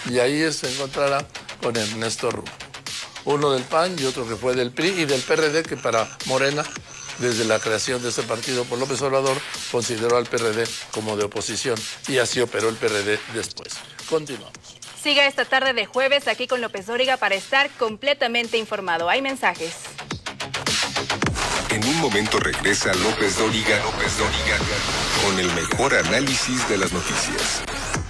Y ahí se encontrará con Ernesto Rubio. Uno del PAN y otro que fue del PRI y del PRD, que para Morena, desde la creación de ese partido por López Obrador, consideró al PRD como de oposición, y así operó el PRD después. Continuamos. Siga esta tarde de jueves aquí con López Dóriga para estar completamente informado. Hay mensajes. En un momento regresa López Dóriga, con el mejor análisis de las noticias.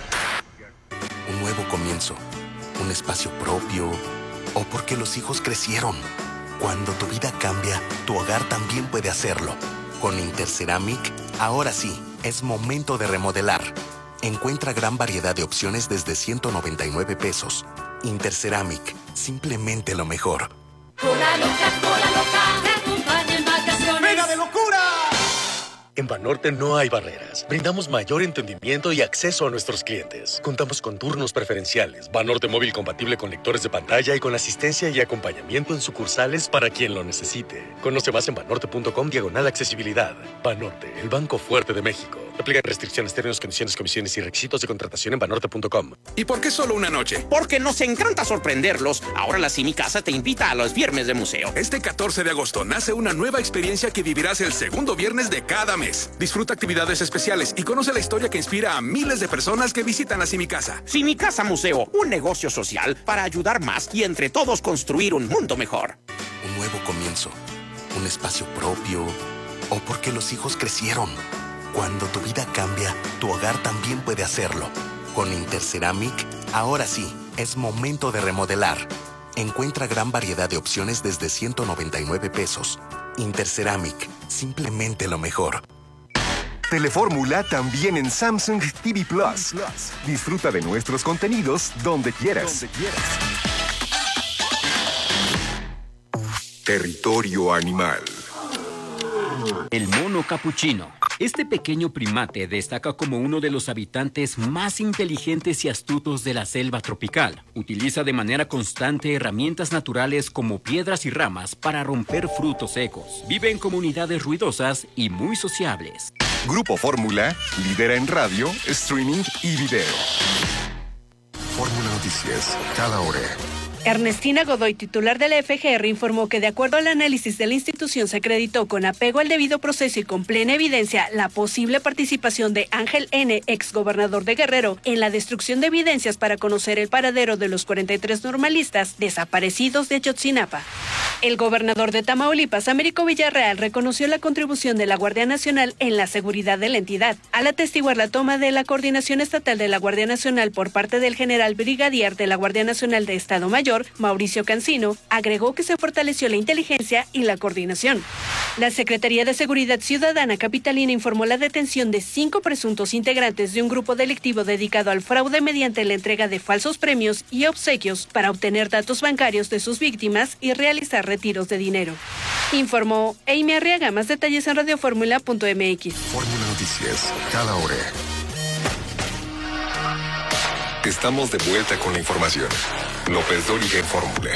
Un nuevo comienzo, un espacio propio, o porque los hijos crecieron. Cuando tu vida cambia, tu hogar también puede hacerlo. Con Interceramic, ahora sí, es momento de remodelar. Encuentra gran variedad de opciones desde 199 pesos. Interceramic, simplemente lo mejor. Cola loca, te acompaña en vacaciones. ¡Venga de locura! En Banorte no hay barreras. Brindamos mayor entendimiento y acceso a nuestros clientes. Contamos con turnos preferenciales, Banorte móvil compatible con lectores de pantalla y con asistencia y acompañamiento en sucursales para quien lo necesite. Conoce más en banorte.com/accesibilidad. Banorte, el banco fuerte de México. Aplican restricciones, términos, condiciones, comisiones y requisitos de contratación en banorte.com. ¿Y por qué solo una noche? Porque nos encanta sorprenderlos. Ahora la Simicasa te invita a los viernes de museo. Este 14 de agosto nace una nueva experiencia que vivirás el segundo viernes de cada mes. Disfruta actividades especiales y conoce la historia que inspira a miles de personas que visitan la Simicasa. Simicasa Museo, un negocio social para ayudar más y entre todos construir un mundo mejor. Un nuevo comienzo, un espacio propio, o porque los hijos crecieron. Cuando tu vida cambia, tu hogar también puede hacerlo. Con Interceramic, ahora sí, es momento de remodelar. Encuentra gran variedad de opciones desde 199 pesos. Interceramic, simplemente lo mejor. Telefórmula también en Samsung TV Plus. Disfruta de nuestros contenidos donde quieras. Territorio animal. El mono capuchino. Este pequeño primate destaca como uno de los habitantes más inteligentes y astutos de la selva tropical. Utiliza de manera constante herramientas naturales como piedras y ramas para romper frutos secos. Vive en comunidades ruidosas y muy sociables. Grupo Fórmula, lidera en radio, streaming y video. Fórmula Noticias, cada hora. Ernestina Godoy, titular de la FGR, informó que de acuerdo al análisis de la institución se acreditó con apego al debido proceso y con plena evidencia la posible participación de Ángel N., exgobernador de Guerrero, en la destrucción de evidencias para conocer el paradero de los 43 normalistas desaparecidos de Ayotzinapa. El gobernador de Tamaulipas, Américo Villarreal, reconoció la contribución de la Guardia Nacional en la seguridad de la entidad, al atestiguar la toma de la coordinación estatal de la Guardia Nacional por parte del general brigadier de la Guardia Nacional de Estado Mayor, Mauricio Cancino. Agregó que se fortaleció la inteligencia y la coordinación. La Secretaría de Seguridad Ciudadana capitalina informó la detención de 5 presuntos integrantes de un grupo delictivo dedicado al fraude mediante la entrega de falsos premios y obsequios para obtener datos bancarios de sus víctimas y realizar retiros de dinero. Informó Amy Arriaga. Más detalles en radioformula.mx. Fórmula Noticias, cada hora. Estamos de vuelta con la información. López Dóriga en Fórmula.